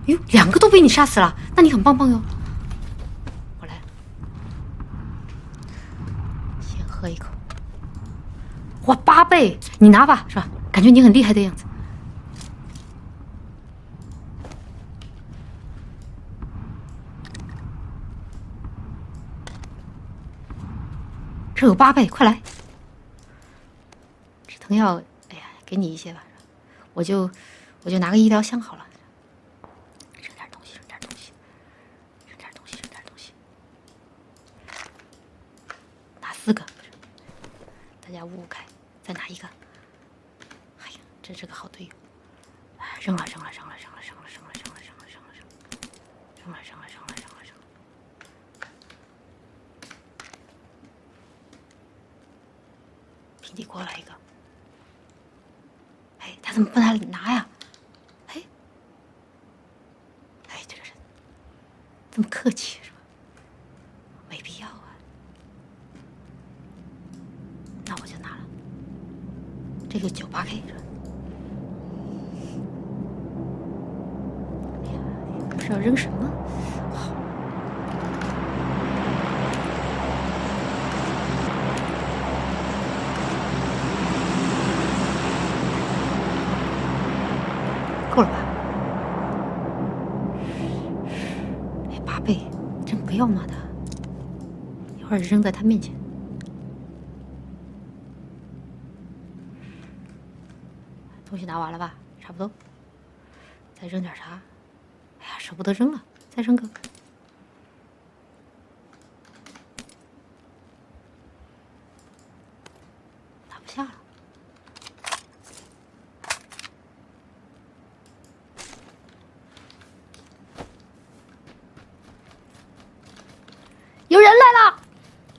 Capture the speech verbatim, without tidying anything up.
哟，两个都被你杀死了，那你很棒棒哟。我来，先喝一口。哇，八倍，你拿吧，是吧？感觉你很厉害的样子。这有八倍，快来！止疼药，哎呀，给你一些吧，我就我就拿个医疗箱好了。扔点东西，扔点东西，扔点东西，扔点东西。拿四个，大家五五开，再拿一个。哎呀，真是个好队友！哎，扔了，扔了，扔了，扔了，扔了，扔了，扔了，扔了，扔了，扔了，扔了，扔了，扔了，扔了，扔了。平底锅来一个。哎，他怎么不拿拿呀？哎，哎，这个人这么客气是吧？没必要啊。那我就拿了。这个九八 K 是吧？哎呀，不知道扔什么好。够了吧？哎，八倍，真不要嘛他！一会儿扔在他面前。东西拿完了吧？差不多。再扔点啥？哎呀，舍不得扔了，再扔个。